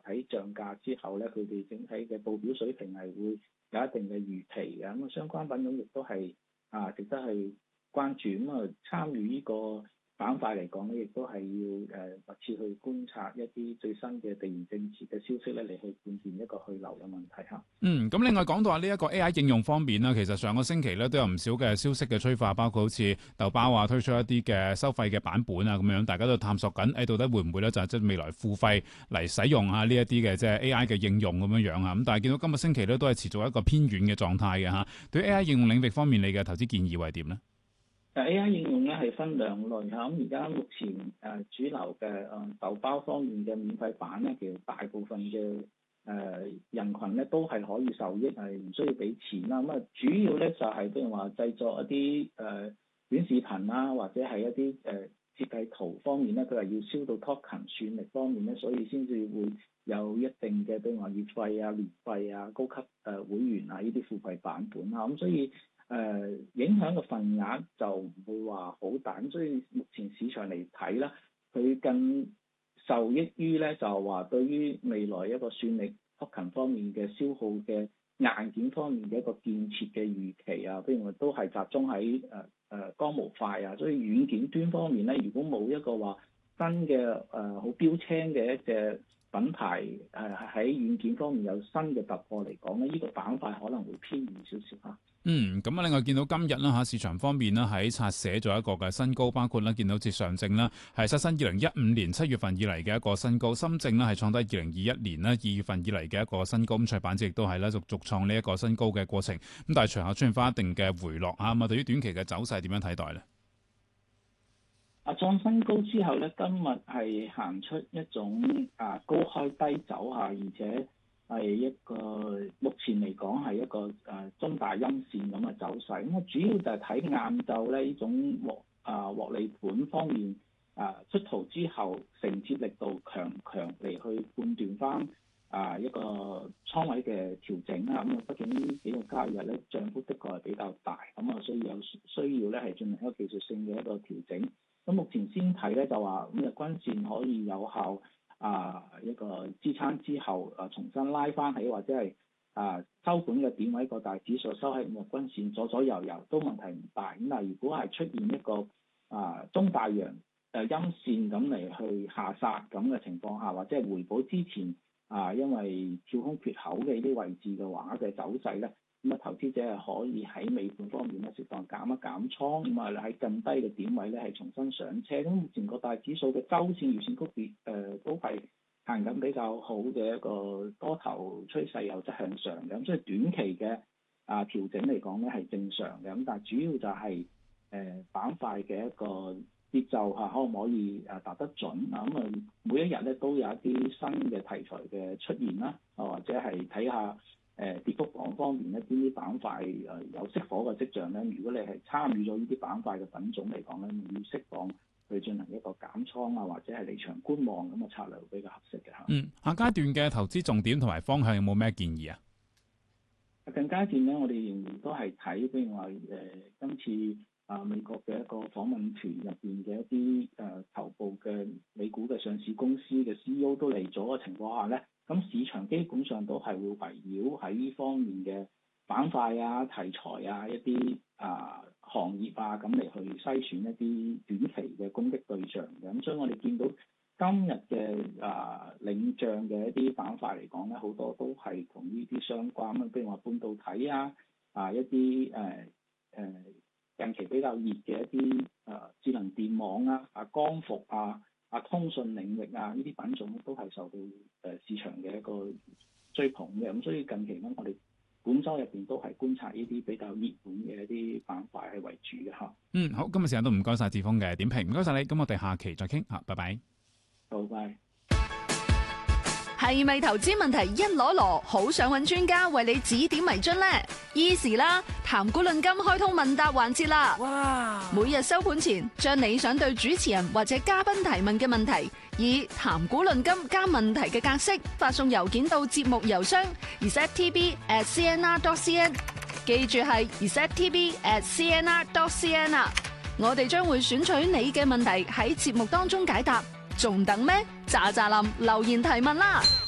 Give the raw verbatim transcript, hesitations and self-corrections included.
睇漲價之後咧，佢哋整體嘅報表水平係會有一定嘅預期嘅。咁啊，相關品種亦都係啊值得去關注。咁啊，參與呢個板塊嚟講咧，亦都係要誒密切去觀察一啲最新嘅地緣政治嘅消息咧，嚟去判斷一個去留嘅問題嚇。 嗯，咁另外講到話呢一個 A I 應用方面啦，其實上個星期咧都有唔少嘅消息嘅催化，包括好似豆包啊推出一啲嘅收費嘅版本啊咁樣，大家都探索緊，誒到底會唔會咧就係即係未來付費嚟使用啊呢一啲嘅即係 A I 嘅應用咁樣樣啊。咁但係見到今個星期咧都係持續一個偏軟嘅狀態嘅嚇。對於 A I 應用領域方面，你嘅投資建議會係點呢？ A I 應用咧係分兩類嚇，咁而家目前誒主流嘅誒豆包方面嘅免費版咧，其實大部分嘅誒人群咧都係可以受益，係唔需要俾錢啦。咁啊，主要咧就係譬如話製作一啲誒短視頻啦，或者係一啲誒設計圖方面咧，佢係要燒到 token 算力方面咧，所以先至會有一定嘅譬如話月費啊、年費啊、高級誒會員啊呢啲付費版本啊，咁所以。誒、呃、影響嘅份額就唔會話好大，咁所以目前市場嚟睇啦，佢更受益於咧就話對於未來一個算力 token 方面嘅消耗嘅硬件方面嘅一個建設嘅預期啊，譬如話都係集中喺誒誒光模塊啊，所以軟件端方面咧，如果冇一個話新嘅誒好標青嘅一隻品牌誒喺軟件方面有新嘅突破嚟講咧，呢、這個板塊可能會偏軟少少嚇。 嗯，咁啊，另外見到今日啦嚇，市場方面啦喺拆寫咗一個嘅新高，包括啦見到似上證啦係刷新二零一五年七月份以嚟嘅一個新高，深證啦係創低二零二一年啦二月份以嚟嘅一個新高，咁創板指亦都係啦，續續創呢一個新高嘅過程。咁但係隨後出現翻一定嘅回落啊，咁啊，對於短期嘅走勢點樣睇待咧？ 啊，創新高之後咧，今日係行出一種啊高開低走下，而且係一個目前嚟講係一個誒、啊、中大陰線咁嘅走勢。咁啊，主要就係睇晏晝咧呢種獲啊獲利盤方面啊出圖之後承接力度強強嚟去判斷翻啊一個倉位嘅調整啊。咁啊，畢竟呢幾個交易日咧漲幅的確係比較大，咁啊，所以有需要咧係進行一個技術性嘅一個調整。咁目前先睇咧就話咁日均線可以有效啊一個支撐之後啊重新拉翻起，或者係啊收盤嘅點位個大指數收喺五日均線左左右右都問題唔大。咁但係如果係出現一個啊中大陽誒陰線咁嚟去下殺咁嘅情況下，或者係回補之前啊因為跳空缺口嘅呢啲位置嘅話嘅走勢咧。咁啊，投資者係可以喺尾盤方面咧適當減一減倉，咁啊喺更低嘅點位咧係重新上車。咁目前個大指數嘅周線、月線曲別誒、呃、都係行緊比較好嘅一個多頭趨勢，又即向上嘅。咁所以短期嘅啊調整嚟講咧係正常嘅。咁但係主要就係誒板塊嘅一個節奏嚇，可唔可以誒達得準啊？咁啊每一日咧都有一啲新嘅題材嘅出現啦，啊或者係睇下。誒跌幅榜方面咧，邊啲板塊誒有熄火嘅跡象咧？如果你係參與咗呢啲板塊嘅品種嚟講咧，要適當去進行一個減倉啊，或者係離場觀望咁嘅策略會比較合適嘅嚇。 嗯，下階段嘅投資重點同埋方向有冇咩建議啊？ 近階段咧，我哋仍然都係睇，譬如話誒、呃、今次啊美國嘅一個訪問團入邊嘅一啲誒、呃、頭部嘅美股嘅上市公司嘅 C E O 都嚟咗嘅情況下咧。咁市場基本上都係會圍繞喺呢方面嘅板塊啊、題材啊、一啲啊行業啊咁嚟去篩選一啲短期嘅攻擊對象嘅。咁所以我哋見到今日嘅啊領漲嘅一啲板塊嚟講咧，好多都係同呢啲相關啊，譬如話半導體啊、啊一啲誒誒近期比較熱嘅一啲啊智能電網啊、啊光伏啊。啊，通訊領域啊，呢啲品種都係受到誒市場嘅一個追捧嘅，咁所以近期咧，我哋本周入邊都係觀察呢啲比較熱門嘅一啲板塊係為主嘅嚇。 嗯，好，今日時間都唔該晒志峰嘅點評，唔該晒你，咁我哋下期再傾嚇，拜拜。 好，拜。 係咪投資問題一籮籮，好想揾專家為你指點迷津呢？Easy 啦，談股論金開通問答環節啦！哇！每日收盤前，將你想對主持人或者嘉賓提問嘅問題，以談股論金加問題嘅格式發送郵件到節目郵箱 resettv at cnr dot cn， 記住係 resettv at cnr dot cn 啊！我哋將會選取你嘅問題喺節目當中解答。仲等咩？喳喳林留言提問啦！